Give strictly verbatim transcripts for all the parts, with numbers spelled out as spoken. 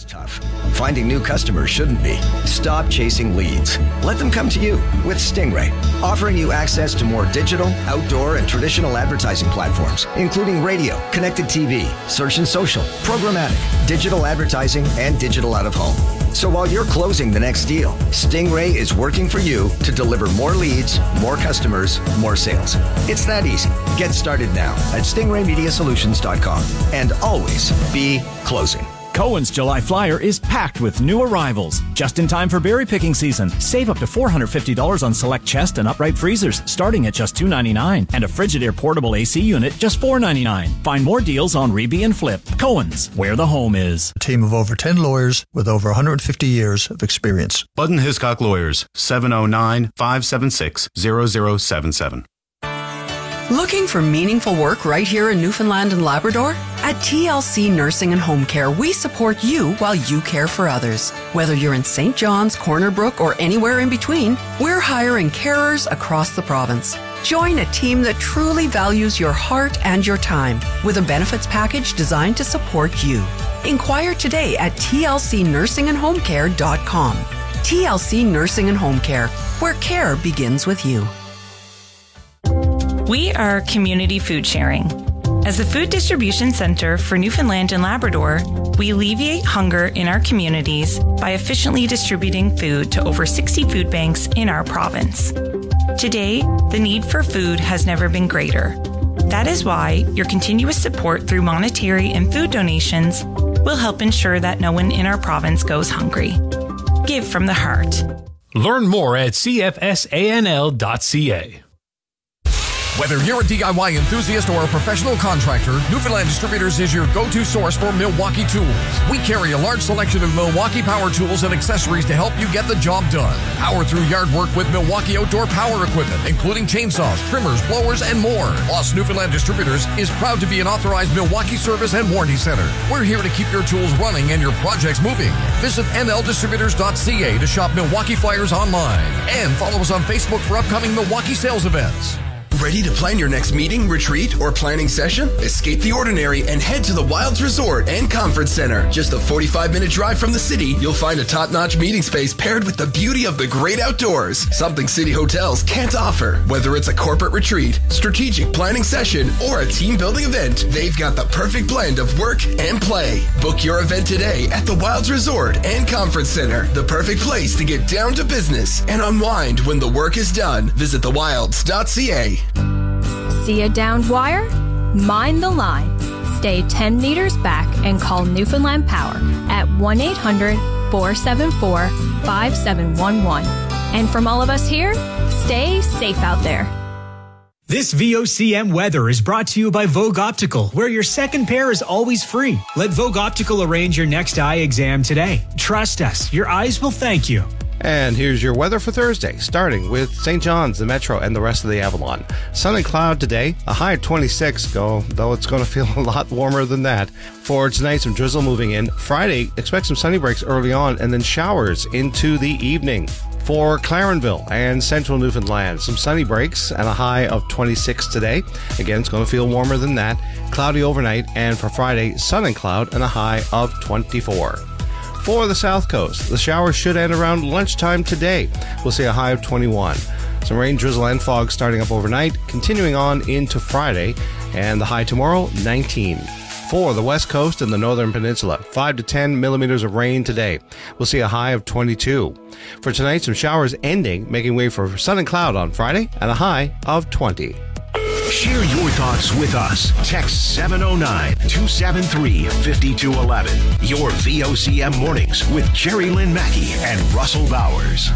tough. Finding new customers shouldn't be. Stop chasing leads. Let them come to you with Stingray, offering you access to more digital, outdoor, and traditional advertising platforms, including radio, connected T V, search and social, programmatic, digital advertising, and digital out of home. So while you're closing the next deal, Stingray is working for you to deliver more leads, more customers, more sales. It's that easy. Get started now at stingray media solutions dot com and always be closing. Cohen's July Flyer is packed with new arrivals. Just in time for berry picking season. Save up to four hundred fifty dollars on select chest and upright freezers, starting at just two ninety-nine, and a Frigidaire portable A C unit, just four ninety-nine. Find more deals on Reby and Flip. Cohen's, where the home is. A team of over ten lawyers with over one hundred fifty years of experience. Bud and Hiscock Lawyers, seven oh nine, five seven six, zero zero seven seven. Looking for meaningful work right here in Newfoundland and Labrador? At T L C Nursing and Home Care, we support you while you care for others. Whether you're in Saint John's, Corner Brook, or anywhere in between, we're hiring carers across the province. Join a team that truly values your heart and your time with a benefits package designed to support you. Inquire today at T L C nursing and home care dot com. T L C Nursing and Home Care, where care begins with you. We are Community Food Sharing. As a food distribution center for Newfoundland and Labrador, we alleviate hunger in our communities by efficiently distributing food to over sixty food banks in our province. Today, the need for food has never been greater. That is why your continuous support through monetary and food donations will help ensure that no one in our province goes hungry. Give from the heart. Learn more at c f s a n l dot c a. Whether you're a D I Y enthusiast or a professional contractor, Newfoundland Distributors is your go-to source for Milwaukee tools. We carry a large selection of Milwaukee power tools and accessories to help you get the job done. Power through yard work with Milwaukee outdoor power equipment, including chainsaws, trimmers, blowers, and more. Plus, Newfoundland Distributors is proud to be an authorized Milwaukee service and warranty center. We're here to keep your tools running and your projects moving. Visit n l distributors dot c a to shop Milwaukee flyers online. And follow us on Facebook for upcoming Milwaukee sales events. Ready to plan your next meeting, retreat, or planning session? Escape the ordinary and head to the Wilds Resort and Conference Center. Just a forty-five minute drive from the city, you'll find a top-notch meeting space paired with the beauty of the great outdoors. Something city hotels can't offer. Whether it's a corporate retreat, strategic planning session, or a team-building event, they've got the perfect blend of work and play. Book your event today at the Wilds Resort and Conference Center. The perfect place to get down to business and unwind when the work is done. Visit the wilds dot c a. See a downed wire? Mind the line. Stay ten meters back and call Newfoundland Power at one eight hundred, four seven four, five seven one one. And from all of us here, stay safe out there. This V O C M weather is brought to you by Vogue Optical, where your second pair is always free. Let Vogue Optical arrange your next eye exam today. Trust us, your eyes will thank you. And here's your weather for Thursday, starting with Saint John's, the Metro, and the rest of the Avalon. Sun and cloud today, a high of twenty-six, go, though it's going to feel a lot warmer than that. For tonight, some drizzle moving in. Friday, expect some sunny breaks early on, and then showers into the evening. For Clarenville and central Newfoundland, some sunny breaks and a high of twenty-six today. Again, it's going to feel warmer than that. Cloudy overnight, and for Friday, sun and cloud and a high of twenty-four. For the South Coast, the showers should end around lunchtime today. We'll see a high of twenty-one. Some rain, drizzle, and fog starting up overnight, continuing on into Friday, and the high tomorrow, nineteen. For the West Coast and the Northern Peninsula, five to ten millimeters of rain today. We'll see a high of twenty-two. For tonight, some showers ending, making way for sun and cloud on Friday, and a high of twenty. Share your thoughts with us. Text seven oh nine, two seven three, five two one one. Your V O C M Mornings with Jerry Lynn Mackey and Russell Bowers.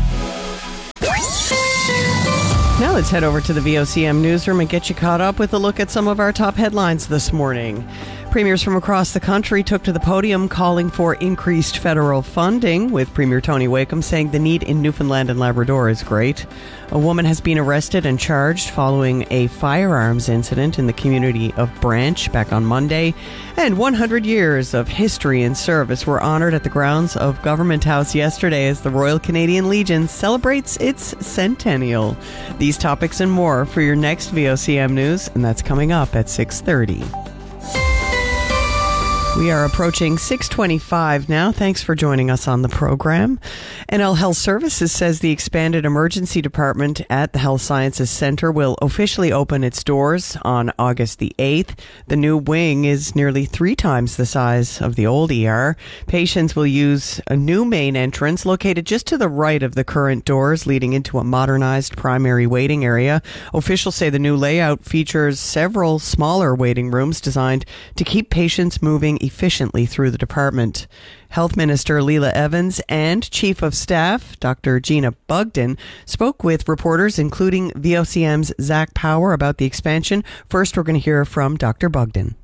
Now let's head over to the V O C M newsroom and get you caught up with a look at some of our top headlines this morning. Premiers from across the country took to the podium calling for increased federal funding, with Premier Tony Wakeham saying the need in Newfoundland and Labrador is great. A woman has been arrested and charged following a firearms incident in the community of Branch back on Monday. And one hundred years of history and service were honored at the grounds of Government House yesterday as the Royal Canadian Legion celebrates its centennial. These topics and more for your next V O C M News, and that's coming up at six thirty. We are approaching six twenty-five now. Thanks for joining us on the program. N L Health Services says the expanded emergency department at the Health Sciences Center will officially open its doors on August the eighth. The new wing is nearly three times the size of the old E R. Patients will use a new main entrance located just to the right of the current doors, leading into a modernized primary waiting area. Officials say the new layout features several smaller waiting rooms designed to keep patients moving efficiently through the department. Health Minister Leila Evans and Chief of Staff Doctor Gina Bugden spoke with reporters, including V O C M's Zach Power, about the expansion. First, we're going to hear from Doctor Bugden.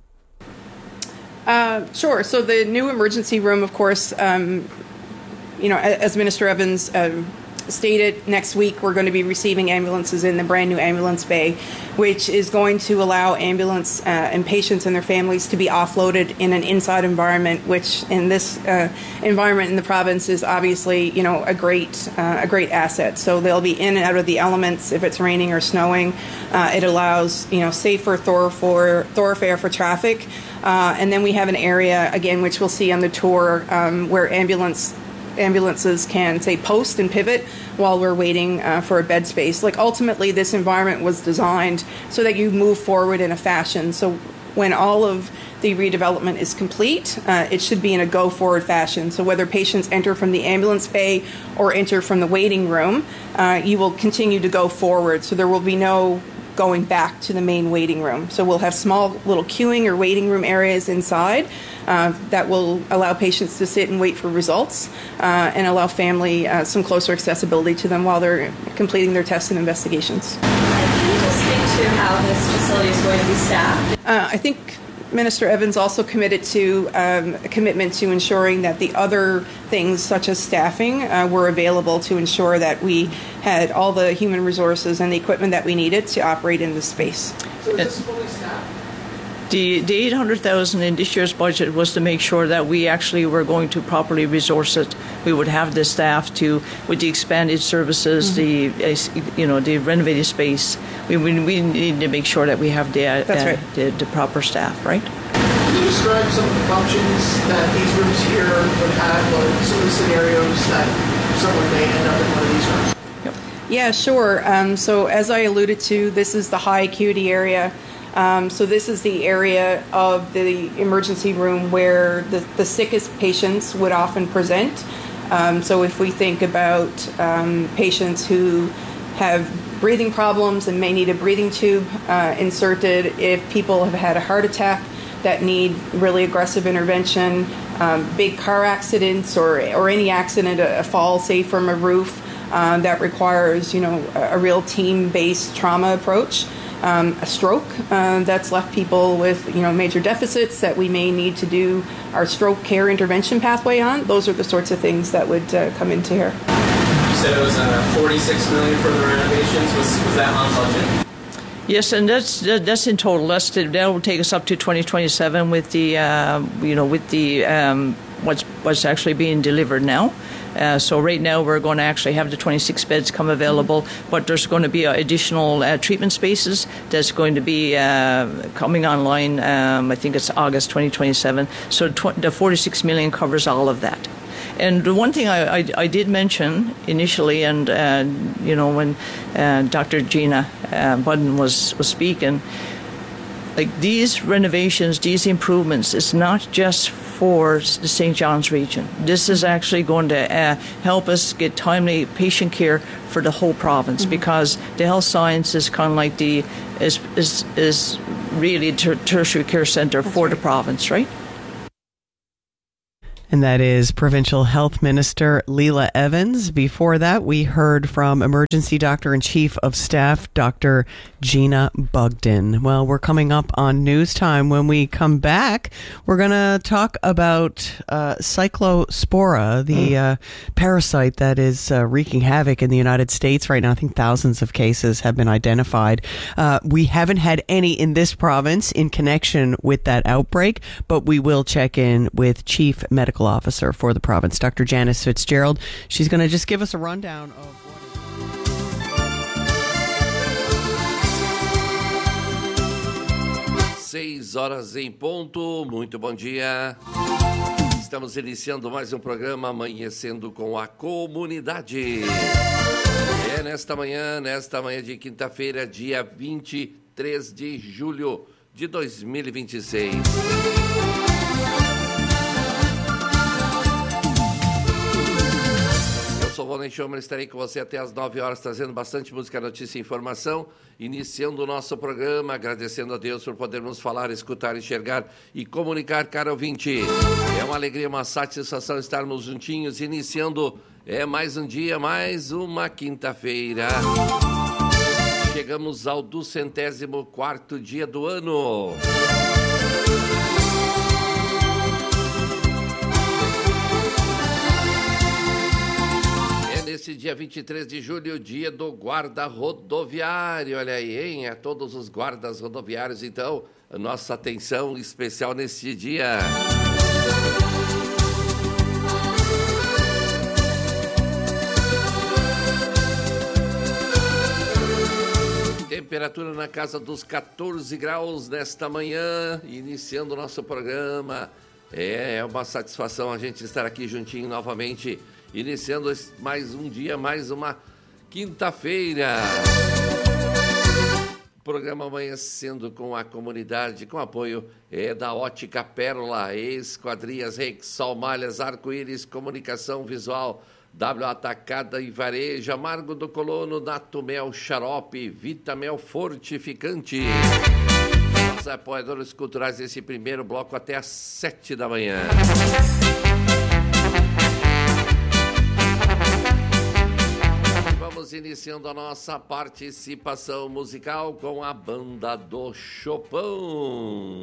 Uh, sure. So the new emergency room, of course, um, you know, as Minister Evans uh, stated, next week we're going to be receiving ambulances in the brand new ambulance bay, which is going to allow ambulance uh, and patients and their families to be offloaded in an inside environment, which in this uh, environment in the province is obviously, you know, a great uh, a great asset. So they'll be in and out of the elements if it's raining or snowing. Uh, it allows, you know, safer thoroughfare, thoroughfare for traffic. Uh, and then we have an area, again, which we'll see on the tour, um, where ambulance ambulances can, say, post and pivot while we're waiting uh, for a bed space. Like, ultimately, this environment was designed so that you move forward in a fashion. So when all of the redevelopment is complete, uh, it should be in a go-forward fashion. So whether patients enter from the ambulance bay or enter from the waiting room, uh, you will continue to go forward. So there will be no going back to the main waiting room. So we'll have small little queuing or waiting room areas inside uh, that will allow patients to sit and wait for results uh, and allow family uh, some closer accessibility to them while they're completing their tests and investigations. Can you just speak to how this facility is going to be staffed? Uh, I think Minister Evans also committed to um, a commitment to ensuring that the other things, such as staffing, uh, were available to ensure that we had all the human resources and the equipment that we needed to operate in this space. So is this fully staffed? The, the eight hundred thousand dollars in this year's budget was to make sure that we actually were going to properly resource it. We would have the staff to, with the expanded services, mm-hmm. the you know the renovated space. We, we we need to make sure that we have the uh, That's right. the, the proper staff, right? Can you describe some of the functions that these rooms here would have, or some of the scenarios that someone may end up in one of these rooms? Yeah, sure. Um, so as I alluded to, this is the high acuity area. Um, so this is the area of the emergency room where the, the sickest patients would often present. Um, so if we think about um, patients who have breathing problems and may need a breathing tube uh, inserted, if people have had a heart attack that need really aggressive intervention, um, big car accidents or, or any accident, a, a fall, say, from a roof, uh, that requires, you know, a, a real team-based trauma approach. Um, a stroke uh, that's left people with, you know, major deficits that we may need to do our stroke care intervention pathway on. Those are the sorts of things that would uh, come into here. You said it was uh, forty-six million dollars for the renovations. Was, was that on budget? Yes, and that's that's in total. That's that will take us up to twenty twenty-seven with the uh, you know with the um, what's what's actually being delivered now. Uh, so right now we're going to actually have the twenty-six beds come available, but there's going to be uh, additional uh, treatment spaces that's going to be uh, coming online. Um, I think it's August twenty twenty-seven. So tw- the forty-six million covers all of that. And the one thing I, I, I did mention initially, and uh, you know when uh, Doctor Gina uh, Bugden was was speaking, like these renovations, these improvements, it's not just for the Saint John's region. This is actually going to uh, help us get timely patient care for the whole province, mm-hmm. because the health science is kind of like the is is is really a ter- tertiary care center That's for right. the province, right? And that is Provincial Health Minister Leila Evans. Before that, we heard from Emergency Doctor and Chief of Staff Doctor Gina Bugden. Well, we're coming up on news time. When we come back, we're going to talk about uh, Cyclospora, the uh, parasite that is uh, wreaking havoc in the United States right now. I think thousands of cases have been identified. Uh, we haven't had any in this province in connection with that outbreak, but we will check in with Chief Medical Officer for the province, Doctor Janice Fitzgerald. She's going to just give us a rundown of what seis horas em ponto. Muito bom dia. Estamos iniciando mais um programa Amanhecendo com a Comunidade. É nesta manhã, nesta manhã de quinta-feira, dia vinte e três de julho de dois mil e vinte e seis. Eu sou o Rony Schomer, estarei com você até às nove horas, trazendo bastante música, notícia e informação, iniciando o nosso programa, agradecendo a Deus por podermos falar, escutar, enxergar e comunicar, caro ouvinte. É uma alegria, uma satisfação estarmos juntinhos, iniciando é mais um dia, mais uma quinta-feira. Chegamos ao duzentésimo quarto dia do ano. É nesse dia vinte e três de julho, dia do guarda rodoviário. Olha aí, hein? A todos os guardas rodoviários, então, a nossa atenção especial nesse dia. Temperatura na casa dos catorze graus nesta manhã, iniciando o nosso programa. É, é uma satisfação a gente estar aqui juntinho novamente, iniciando mais um dia, mais uma quinta-feira. Programa Amanhecendo com a Comunidade, com apoio é, da Ótica Pérola, Esquadrias Rexol, Malhas, Arco-Íris, Comunicação Visual, W Atacada e Varejo, Amargo do Colono, Natumel Xarope, Vitamel Fortificante. Os apoiadores culturais desse primeiro bloco até às sete da manhã. Vamos iniciando a nossa participação musical com a Banda do Chopão.